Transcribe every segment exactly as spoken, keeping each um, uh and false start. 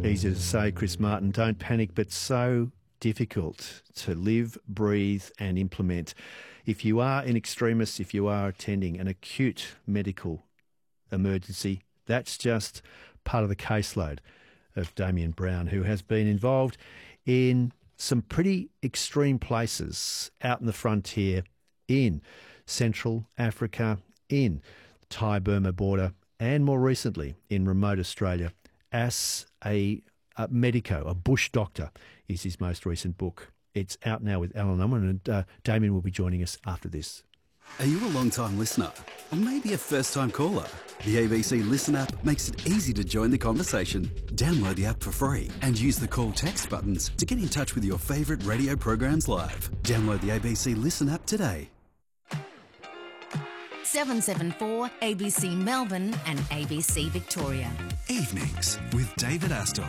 Easy to say, Chris Martin, don't panic, but so difficult to live, breathe and implement. If you are in extremis, if you are attending an acute medical emergency, that's just part of the caseload of Damien Brown, who has been involved in some pretty extreme places out in the frontier in Central Africa, in the Thai-Burma border, and more recently in remote Australia as a, a medico, a bush doctor, is his most recent book. It's out now with Alan Unwin, and uh, Damien will be joining us after this. Are you a long-time listener? Or maybe a first-time caller? The A B C Listen app makes it easy to join the conversation. Download the app for free and use the call text buttons to get in touch with your favourite radio programs live. Download the A B C Listen app today. seven seven four A B C Melbourne and A B C Victoria. Evenings with David Astor.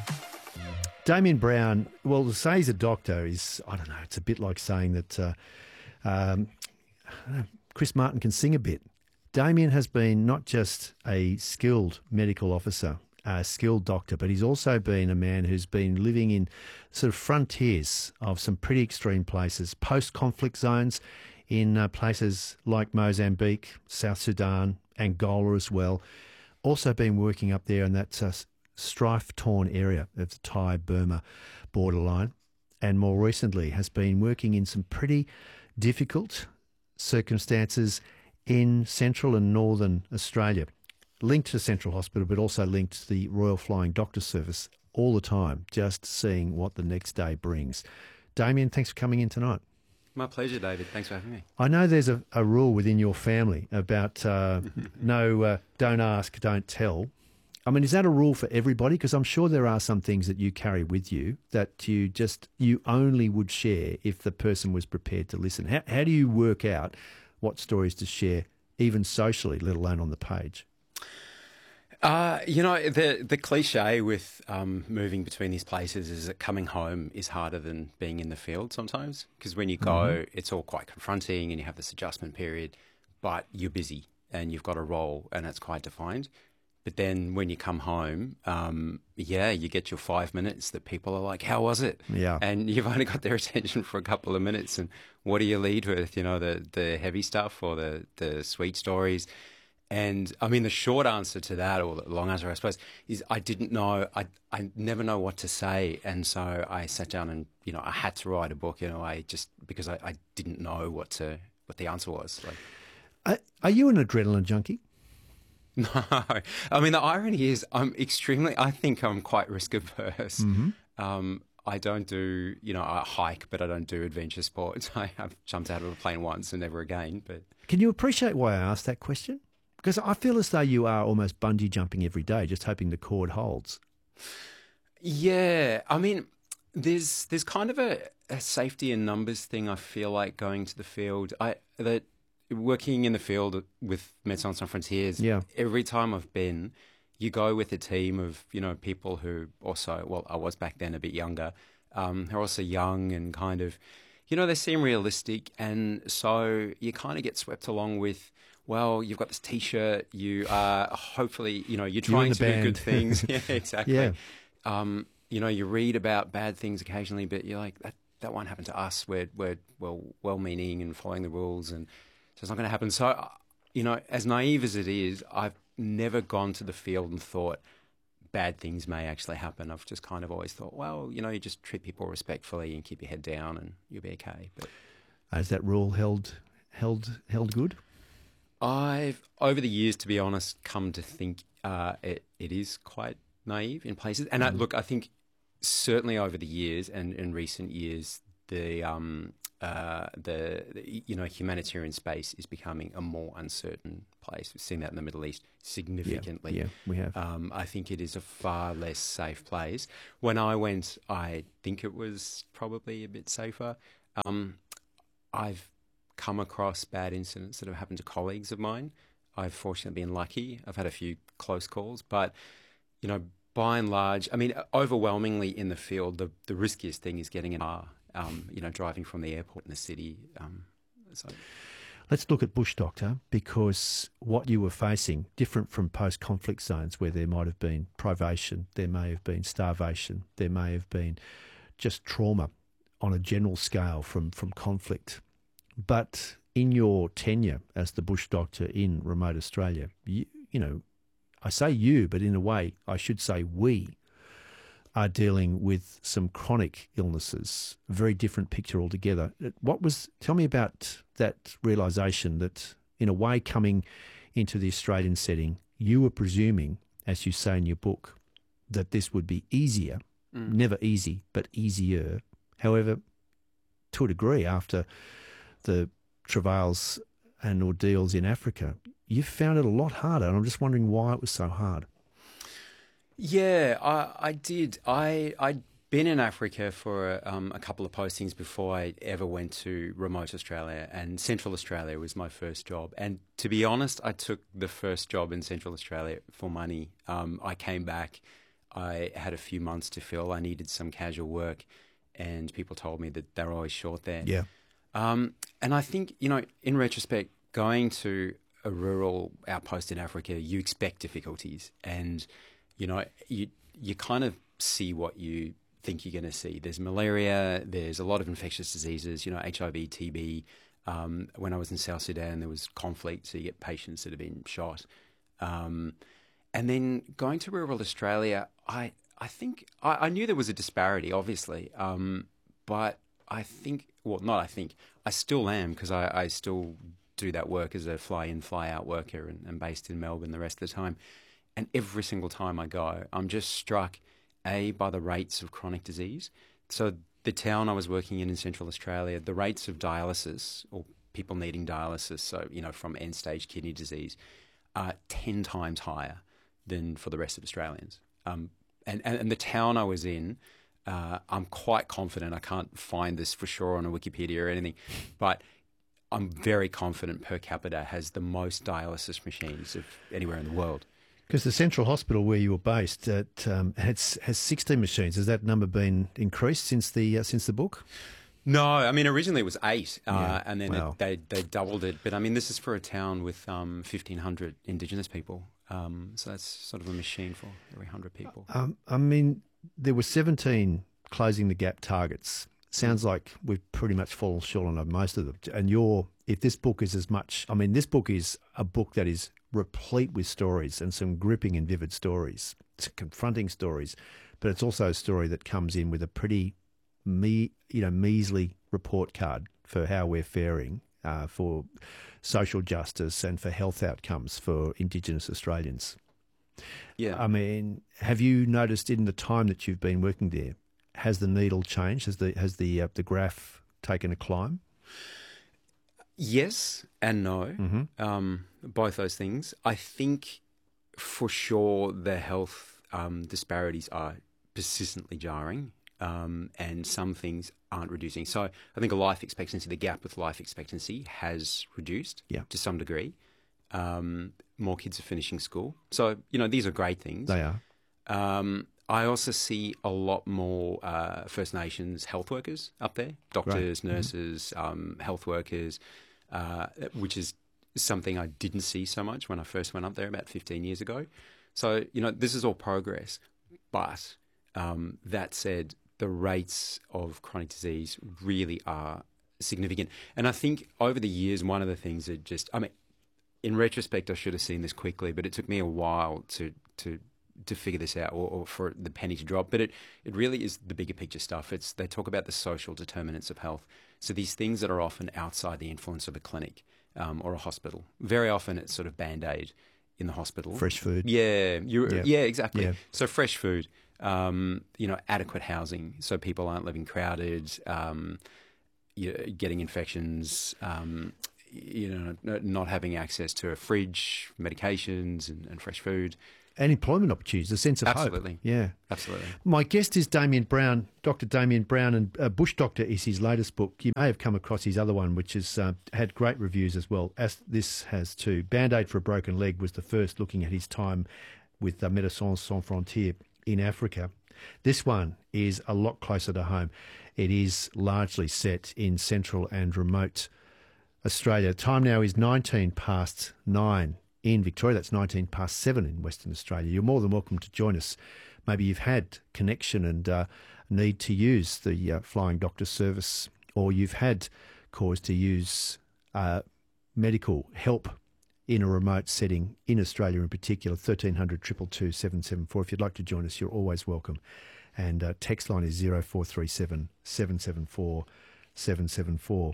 Damien Brown, well, to say he's a doctor is, I don't know, it's a bit like saying that uh, um, I don't know, Chris Martin can sing a bit. Damien has been not just a skilled medical officer, a skilled doctor, but he's also been a man who's been living in sort of frontiers of some pretty extreme places, post-conflict zones in uh, places like Mozambique, South Sudan, Angola as well. Also been working up there in that uh, strife-torn area of the Thai-Burma borderline, and more recently has been working in some pretty difficult circumstances in central and northern Australia, linked to Central Hospital, but also linked to the Royal Flying Doctor Service all the time, just seeing what the next day brings. Damien, thanks for coming in tonight. My pleasure, David. Thanks for having me. I know there's a, a rule within your family about uh, no, uh, don't ask, don't tell. I mean, is that a rule for everybody? Because I'm sure there are some things that you carry with you that you just, you only would share if the person was prepared to listen. How, how do you work out what stories to share, even socially, let alone on the page? Uh, you know, the the cliche with um, moving between these places is that coming home is harder than being in the field sometimes, because when you go, mm-hmm. it's all quite confronting and you have this adjustment period, but you're busy and you've got a role and it's quite defined. But then when you come home, um, yeah, you get your five minutes that people are like, how was it? Yeah. And you've only got their attention for a couple of minutes. And what do you lead with? You know, the, the heavy stuff or the, the sweet stories? And I mean, the short answer to that, or the long answer, I suppose, is I didn't know. I I never know what to say. And so I sat down and, you know, I had to write a book, you know, I just, because I, I didn't know what to, what the answer was. Like, Are, are you an adrenaline junkie? No, I mean, the irony is I'm extremely, I think I'm quite risk averse. Mm-hmm. Um, I don't do, you know, I hike, but I don't do adventure sports. I, I've jumped out of a plane once and never again. But can you appreciate why I asked that question? Because I feel as though you are almost bungee jumping every day, just hoping the cord holds. Yeah, I mean, there's there's kind of a, a safety in numbers thing. I feel like going to the field. I that. Working in the field with Médecins Sans Frontières, yeah. every time I've been, you go with a team of, you know, people who also, well, I was back then a bit younger, um, who are also young and kind of, you know, they seem realistic. And so you kind of get swept along with, well, you've got this T-shirt, you are hopefully, you know, you're trying to band. do good things. Yeah, exactly. Yeah. Um, you know, you read about bad things occasionally, but you're like, that, that won't happen to us. We're, we're well, well-meaning and following the rules, and so it's not going to happen. So, you know, as naive as it is, I've never gone to the field and thought bad things may actually happen. I've just kind of always thought, well, you know, you just treat people respectfully and keep your head down and you'll be okay. But has that rule held held held good? I've, over the years, to be honest, come to think uh, it, it is quite naive in places. And mm. I, look, I think certainly over the years and in recent years, the um, uh, the, the you know humanitarian space is becoming a more uncertain place. We've seen that in the Middle East significantly. Yeah, yeah we have. Um, I think it is a far less safe place. When I went, I think it was probably a bit safer. Um, I've come across bad incidents that have happened to colleagues of mine. I've fortunately been lucky. I've had a few close calls, but you know, by and large, I mean, overwhelmingly in the field, the, the riskiest thing is getting an car. Um, you know, driving from the airport in the city. Um, so. Let's look at Bush Doctor, because what you were facing, different from post-conflict zones where there might have been privation, there may have been starvation, there may have been just trauma on a general scale from, from conflict. But in your tenure as the Bush Doctor in remote Australia, you, you know, I say you, but in a way I should say we are dealing with some chronic illnesses, a very different picture altogether. What was, tell me about that realisation that, in a way, coming into the Australian setting, you were presuming, as you say in your book, that this would be easier, mm. never easy, but easier. However, to a degree, after the travails and ordeals in Africa, you found it a lot harder, and I'm just wondering why it was so hard. Yeah, I, I did. I, I'd been in Africa for um, a couple of postings before I ever went to remote Australia, and Central Australia was my first job. And to be honest, I took the first job in Central Australia for money. Um, I came back, I had a few months to fill, I needed some casual work, and people told me that they were always short there. Yeah. Um, and I think, you know, in retrospect, going to a rural outpost in Africa, you expect difficulties, and you know, you you kind of see what you think you're going to see. There's malaria, there's a lot of infectious diseases, you know, H I V, T B. Um, when I was in South Sudan, there was conflict, so you get patients that have been shot. Um, and then going to rural Australia, I, I think, I, I knew there was a disparity, obviously, um, but I think, well, not I think, I still am, because I, I still do that work as a fly-in, fly-out worker, and, and based in Melbourne the rest of the time. And every single time I go, I'm just struck, A, by the rates of chronic disease. So the town I was working in in Central Australia, the rates of dialysis, or people needing dialysis, so, you know, from end-stage kidney disease, are ten times higher than for the rest of Australians. Um, and, and, and the town I was in, uh, I'm quite confident, I can't find this for sure on a Wikipedia or anything, but I'm very confident per capita has the most dialysis machines of anywhere in the world. Because the Central Hospital where you were based it, um, has has sixteen machines. Has that number been increased since the uh, since the book? No, I mean originally it was eight, uh, yeah. and then wow. it, they they doubled it. But I mean this is for a town with um, fifteen hundred Indigenous people, um, so that's sort of a machine for every hundred people. Um, I mean there were seventeen closing the gap targets. Sounds like we've pretty much fallen short on most of them. And you're, if this book is as much, I mean, this book is a book that is replete with stories, and some gripping and vivid stories, it's confronting stories, but it's also a story that comes in with a pretty, me, you know, measly report card for how we're faring uh, for social justice and for health outcomes for Indigenous Australians. Yeah, I mean, have you noticed in the time that you've been working there, has the needle changed? Has the has the uh, the graph taken a climb? Yes and no. Mm-hmm. Um, both those things. I think for sure the health um, disparities are persistently jarring, um, and some things aren't reducing. So I think a life expectancy, the gap with life expectancy has reduced yeah. to some degree. Um, more kids are finishing school. So, you know, these are great things. They are. Um, I also see a lot more uh, First Nations health workers up there, doctors, right. nurses, mm-hmm. um, health workers, uh, which is something I didn't see so much when I first went up there about fifteen years ago. So, you know, this is all progress. But um, that said, the rates of chronic disease really are significant. And I think over the years, one of the things that just, I mean, in retrospect, I should have seen this quickly, but it took me a while to to to figure this out, or, or for the penny to drop. But it, it really is the bigger picture stuff. It's they talk about the social determinants of health. So these things that are often outside the influence of a clinic um, or a hospital. Very often it's sort of Band-Aid in the hospital. Fresh food. Yeah, you, yeah. yeah, exactly. Yeah. So fresh food, um, you know, adequate housing so people aren't living crowded, um, you know, getting infections, um, you know, not having access to a fridge, medications and, and fresh food. And employment opportunities, a sense of Absolutely. hope. Yeah. Absolutely. My guest is Damien Brown, Doctor Damien Brown, and uh, Bush Doctor is his latest book. You may have come across his other one, which has uh, had great reviews as well, as this has too. Band-Aid for a Broken Leg was the first, looking at his time with uh, Médecins Sans Frontières in Africa. This one is a lot closer to home. It is largely set in central and remote Australia. Time now is nineteen past nine in Victoria. That's nineteen past seven in Western Australia. You're more than welcome to join us. Maybe you've had connection and uh, need to use the uh, Flying Doctor service, or you've had cause to use uh, medical help in a remote setting in Australia in particular. thirteen hundred, two two two, seven seven four. If you'd like to join us, you're always welcome. And uh, text line is zero four three seven, seven seven four, seven seven four.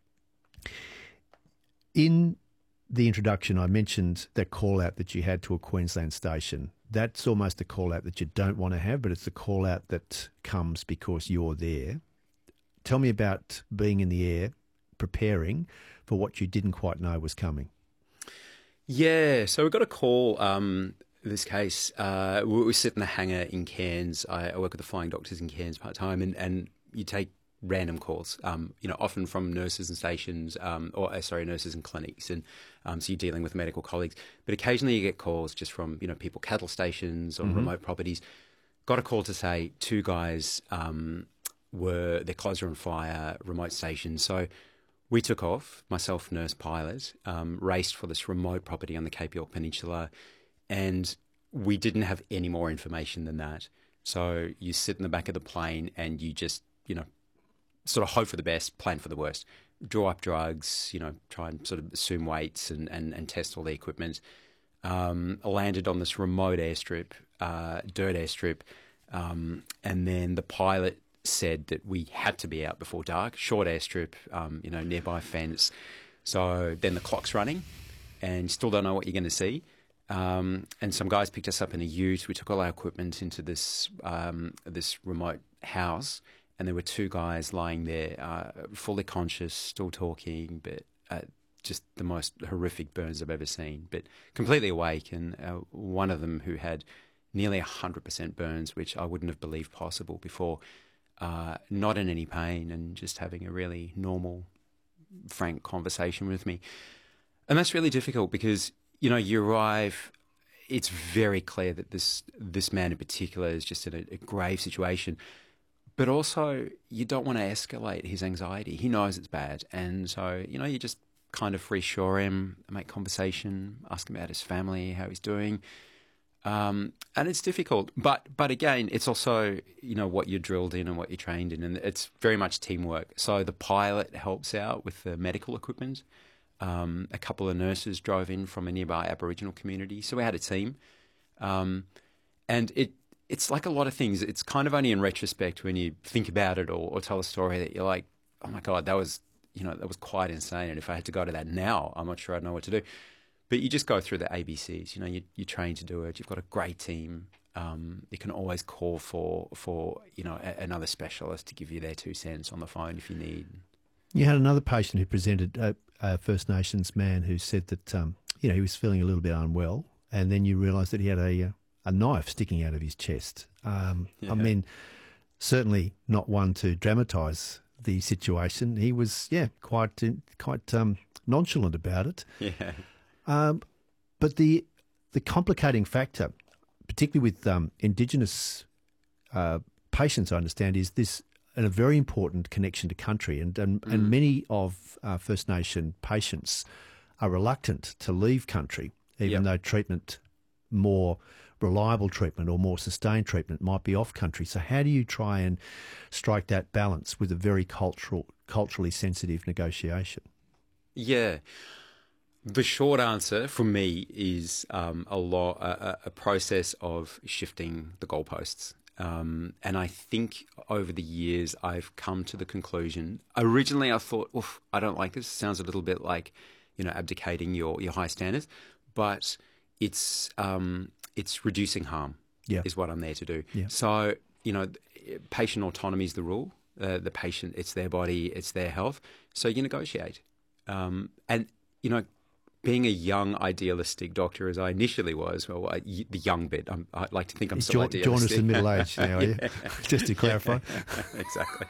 In the introduction, I mentioned that call out that you had to a Queensland station. That's almost a call out that you don't want to have, but it's a call out that comes because you're there. Tell me about being in the air, preparing for what you didn't quite know was coming. Yeah, so we got a call. Um, in this case, uh, we, we sit in the hangar in Cairns. I, I work with the Flying Doctors in Cairns part time, and, and you take random calls, um, you know, often from nurses and stations, um, or uh, sorry, nurses and clinics, and um, so you're dealing with medical colleagues. But occasionally you get calls just from, you know, people, cattle stations or mm-hmm. remote properties. Got a call to say two guys um, were, their clothes were on fire, remote station. So we took off, myself, nurse, pilot, um, raced for this remote property on the Cape York Peninsula, and we didn't have any more information than that. So you sit in the back of the plane and you just, you know, sort of hope for the best, plan for the worst, draw up drugs, you know, try and sort of assume weights and, and, and test all the equipment. Um, landed on this remote airstrip, uh, dirt airstrip, um, and then the pilot said that we had to be out before dark, short airstrip, um, you know, nearby fence. So then the clock's running and you still don't know what you're going to see. Um, and some guys picked us up in a ute. We took all our equipment into this um, this remote house, and there were two guys lying there, uh, fully conscious, still talking, but uh, just the most horrific burns I've ever seen, but completely awake. And uh, one of them who had nearly one hundred percent burns, which I wouldn't have believed possible before, uh, not in any pain and just having a really normal, frank conversation with me. And that's really difficult because, you know, you arrive, it's very clear that this this man in particular is just in a, a grave situation. But also, you don't want to escalate his anxiety. He knows it's bad. And so, you know, you just kind of reassure him, make conversation, ask him about his family, how he's doing. Um, and it's difficult. But but again, it's also, you know, what you're drilled in and what you're trained in. And it's very much teamwork. So the pilot helps out with the medical equipment. Um, a couple of nurses drove in from a nearby Aboriginal community. So we had a team. Um, and it it's like a lot of things. It's kind of only in retrospect when you think about it or, or tell a story that you're like, oh my God, that was, you know, that was quite insane. And if I had to go to that now, I'm not sure I'd know what to do. But you just go through the A B Cs. You know, you, you're trained to do it. You've got a great team. Um, you can always call for, for you know, a, another specialist to give you their two cents on the phone if you need. You had another patient who presented, a, a First Nations man who said that, um, you know, he was feeling a little bit unwell, and then you realised that he had a a knife sticking out of his chest. Um, yeah. I mean, certainly not one to dramatise the situation. He was, yeah, quite quite um, nonchalant about it. Yeah. Um, but the the complicating factor, particularly with um, Indigenous uh, patients, I understand, is this and a very important connection to country. And and, mm. and many of uh, First Nation patients are reluctant to leave country, even yep. though treatment, more reliable treatment or more sustained treatment, might be off country. So how do you try and strike that balance with a very cultural, culturally sensitive negotiation? Yeah. The short answer for me is um, a, lot, a, a process of shifting the goalposts. Um, and I think over the years I've come to the conclusion. Originally I thought, oof, I don't like this. It sounds a little bit like, you know, abdicating your, your high standards. But it's um, it's reducing harm yeah. is what I'm there to do. Yeah. So, you know, patient autonomy is the rule. Uh, the patient, it's their body, it's their health. So you negotiate. Um, and, you know, being a young, idealistic doctor, as I initially was, well, I, the young bit, I'm, I like to think I'm still jo- idealistic. Join us in middle age now, yeah. yeah. Just to clarify. Exactly.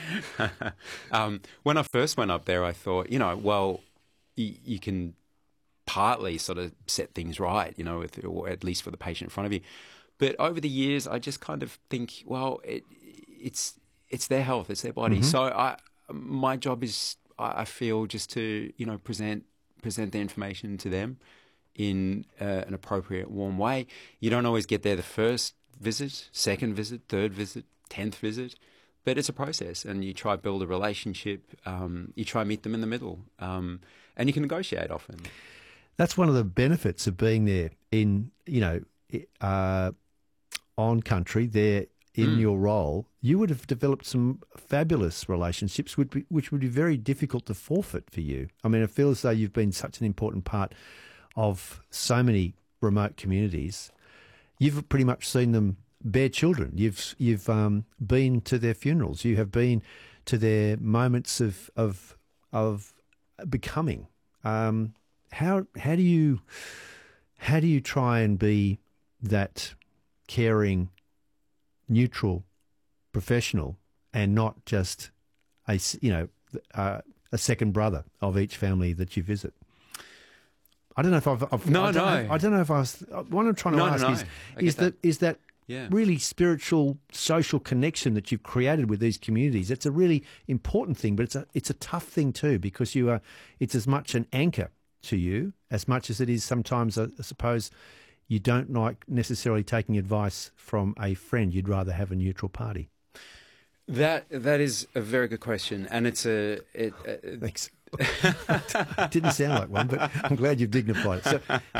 um, when I first went up there, I thought, you know, well, y- you can partly sort of set things right, you know, with, or at least for the patient in front of you. But over the years, I just kind of think, well, it, it's it's their health, it's their body. Mm-hmm. So I, my job is I I feel, just to, you know, present present the information to them in uh, an appropriate, warm way. You don't always get there the first visit, second visit, third visit, tenth visit, but it's a process, and you try to build a relationship. Um, you try to meet them in the middle, um, and you can negotiate often. That's one of the benefits of being there in, you know, uh, on country, there in Mm. your role. You would have developed some fabulous relationships, would be, which would be very difficult to forfeit for you. I mean, I feel as though you've been such an important part of so many remote communities. You've pretty much seen them bear children. You've you've um, been to their funerals. You have been to their moments of of of becoming. Um, how how do you how do you try and be that caring, neutral professional, and not just a s- you know uh, a second brother of each family that you visit? I don't know if I've, I've No, I don't no. know, I don't know if I was. What I'm trying to No, no, ask no. is I get is that is that Yeah. really spiritual, social connection that you've created with these communities. It's a really important thing, but it's a it's a tough thing too, because you are. It's as much an anchor to you as much as it is sometimes. I suppose you don't like necessarily taking advice from a friend. You'd rather have a neutral party. That that is a very good question, and it's a it, uh, Thanks. Didn't sound like one, but I'm glad you've dignified it. So,